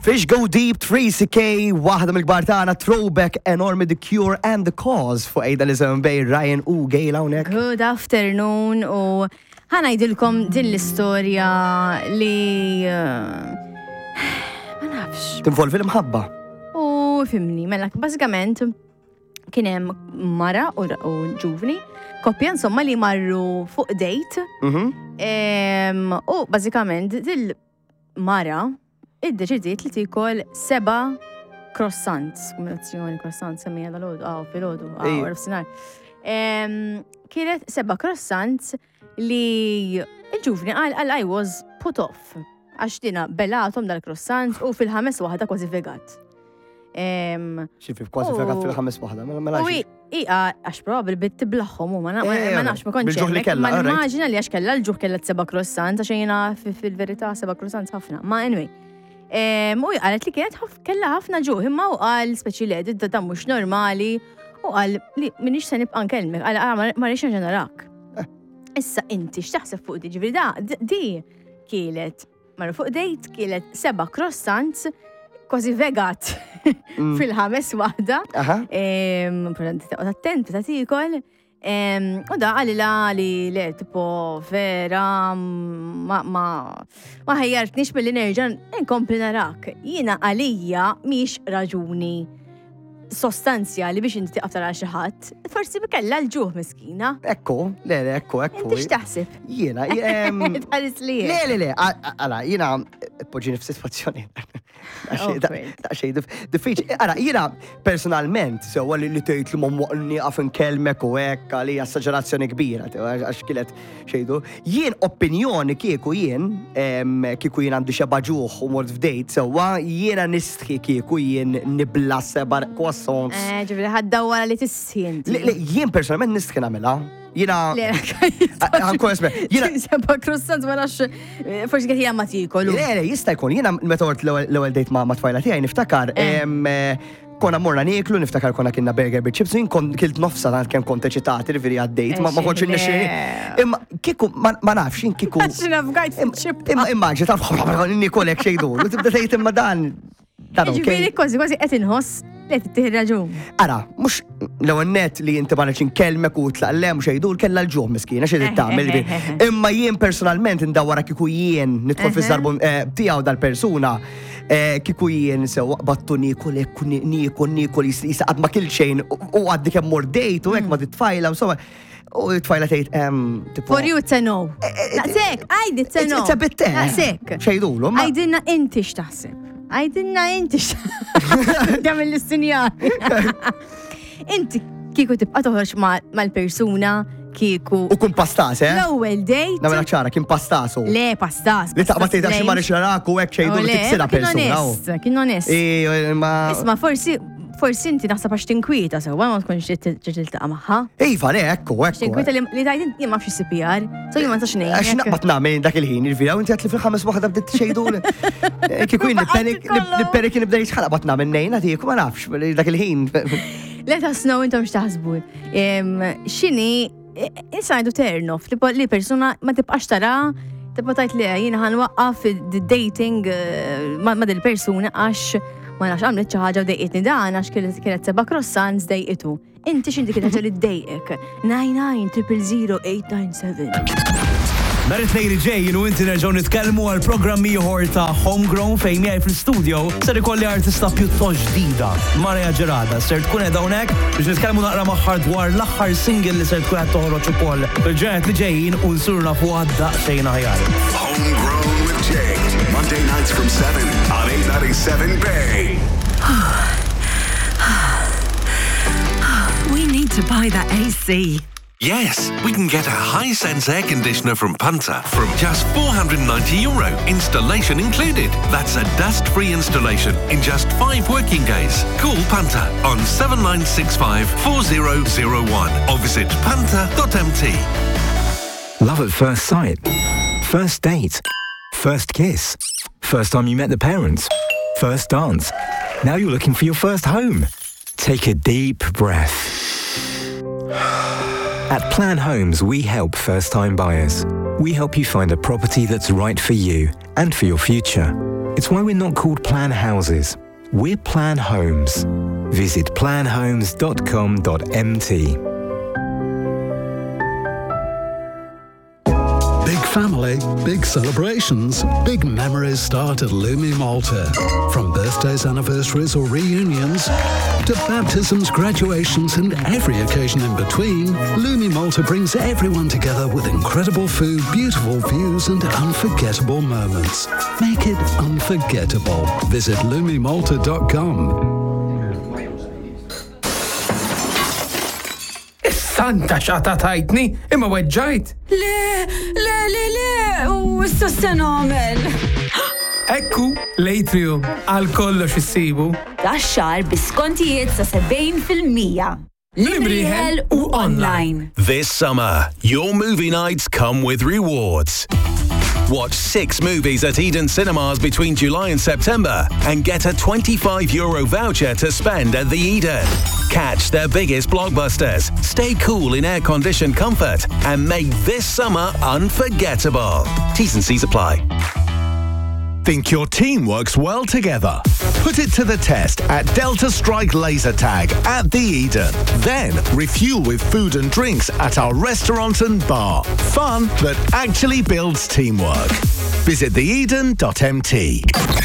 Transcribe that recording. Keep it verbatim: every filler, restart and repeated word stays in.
Fish Go Deep, Tracy K, waħda mill-kbar tagħna, throwback enormi, The Cure and The Cause fuq ejda li sem bej Ryan u Gail hawnhekk. Good afternoon u ħanajdilkom din l-istorja li ma nafx. Tinvolvi l-mħabba. U fimni, mela bażikament kien hemm mara u ġuvni, koppja insomma li marru fuq date. U bażikament dil-mara id-deċidiet li tikol seba croissants, kombinazzjoni croissants semmija dal-ħodu, għaw, fil-ħodu, għaw, rafsinar. Kienet seba croissants li il-ġuvni għal I was put off, għax dina belatom dal-croissants u fil-ħames waħda kważi vegat. Xifif, kważi vegat fil-ħames waħda, mela U iqa, għax probabli bit tiblaħħom u ma nafx ma konċem, ma nimmaġina li għax kella l-ġuħ kella seba croissants, għax jena fil-verità seba croissants ħafna, ma anyway. U għalet li kienet kella ħafna ġuħ, imma u għal speċi li għedid da mux normali u għal li minix se nibqa nkelmek, għal ma rix nġenarak. Issa inti xtaħseb fuq di ġivri da, di kielet, marru fuq dejt kielet seba croissants kważi vegat fil-ħames wahda. Attent, ta' tikol. U da għalila li le, tipo, vera, ma ħajjartnix mill-li nerġan inkompli narak. Jina għalija miex raġuni sostanzjali biex inti tiqaf xi ħadd. Forsi bikella l-ġuħ miskina. Ekku, le, le, ekku, ekku. Inti x'taħseb? Jiena, Tħares li. Le, le, le, għala, jiena poġġini f'sitwazzjoni. Xej, diffiċ. Ara, jiena personalment, sewa li li tgħid li ma moqni għaf nkellmek u hekk għalija esaġerazzjoni kbira, għax kienet xejdu. Jien opinjoni kieku jien, kieku jien għandi xeba ġuħ u mort f'dejt, sewa jiena nistħi kieku jien nibla seba croissants. Ġifri ħaddawwara li tissien. Jien personalment nistħi nagħmilha. Jina... Għankun esme. Jina... Seba croissants ma nafx, forsi għet jgħam ma tikolu. Le, le, jista jkun. Jina meta għort l-ewel dejt ma tfajla tijaj, niftakar, konna morna nieklu, niftakar konna kienna burger bil chips, jien kilt nofsa ta' kem kont eċitati, riviri għaddejt, ma konċ il-nexxini. Imma kiku, ma nafx, jien kiku... Għaxina f'gajt fil-ċip. Imma immaġi, ta' nikolek xejdu, u tibda tejt imma dan. Ġiviri, kważi, kważi qed inħoss li tittieħi raġun. Ara, mux l-ewwel net li inti ma nixin kelmek u tlaqlem u xejdu l-kella l-ġuħ miskina xejn tagħmel. Imma jien personalment indawwara kieku jien nidħol fiż-żarbun tiegħu dal-persuna kieku jien sew battu nikol hekk nikol nikol jisaqad ma kil xejn u għaddi kemm mordejt u hekk ma titfajla insomma. U tfajla tgħid tipo. For you to know. Naqsek, għajdi to know. It's a bit Naqsek. Xejdulu. Għajdinna inti x'taħseb. Għajdinna inti x'taħseb l-istinjar. Inti kieku tibqa' toħroġ mal-persuna kieku. U kun pastas, eh? L-ewwel dejt. Namela ċara, kien pastasu. Le, pastas. Li taqba tgħid xi marri xaraku u hekk xejdu li tiksira persuna. Kien onest. Isma' forsi Forsi inti naħseb għax tinkwieta sewa ma tkunx ġiġiltaqa' magħha. Iva, le, ekku, ekku. Tinkwieta li tgħid jien ma fx C P R, so jien ma ntax ngħid. Għax naqbad nagħmel dak il-ħin, il-vira, u inti għatli fil-ħames waħda bdiet xejdu. Kieku jien nipperik nibda jitħalaq bad nagħmel nejn għadieku ma nafx dak il-ħin. Let us know intom x'taħsbu. X'inhi insajdu turn off li persuna ma tibqax tara tibqa' tgħid li jiena ħanwaqqaf id-dating ma' dil-persuna għax ma nafx għamlet xi ħaġa u dejqitni dan għax kienet seba' croissants dejqitu. Inti x'inti kien ħaġa li ddejqek. nine nine zero zero eight nine seven. Nhar it-tnejn ġej jienu inti nerġgħu nitkellmu għal programm ieħor ta' Homegrown fejn miegħi fl-studio ser ikolli artista pjuttost ġdida, Marja Ġerada. Ser tkun qed hawnhekk biex nitkellmu naqra magħha dwar l-aħħar single li ser tkun qed toħroġ ukoll fil-ġranet li ġejjin u nsurna fuqha daqsxejn aħjar. Homegrown with Jay, Monday nights from seven on eight ninety-seven Bay. We need to buy that A C. Yes, we can get a Hisense air conditioner from Punter from just four hundred ninety euro, installation included. That's a dust-free installation in just five working days. Call Punter on seven nine six five four zero zero one or visit punter dot m t. Love at first sight. First date. First kiss. First time you met the parents. First dance. Now you're looking for your first home. Take a deep breath. At Plan Homes, we help first-time buyers. We help you find a property that's right for you and for your future. It's why we're not called Plan Houses. We're Plan Homes. Visit plan homes dot com dot m t. Big family, big celebrations, big memories start at Lumi Malta. From birthdays, anniversaries or reunions to baptisms, graduations and every occasion in between, Lumi Malta brings everyone together with incredible food, beautiful views and unforgettable moments. Make it unforgettable. Visit lumi malta dot com. Santa xata tajtni, imma weġġajt. Le, le, le, le, u issa se nagħmel. Ekku, l-Atrium, għal kollox issibu. Daxxar biskontijiet sa sebgħin fil-mija. Limriħel u online. This summer, your movie nights come with rewards. Watch six movies at Eden Cinemas between July and September and get a twenty-five euro voucher to spend at the Eden. Catch their biggest blockbusters, stay cool in air-conditioned comfort, and make this summer unforgettable. T's and C's apply. Think your team works well together? Put it to the test at Delta Strike Laser Tag at the Eden. Then refuel with food and drinks at our restaurant and bar. Fun that actually builds teamwork. Visit the eden dot m t.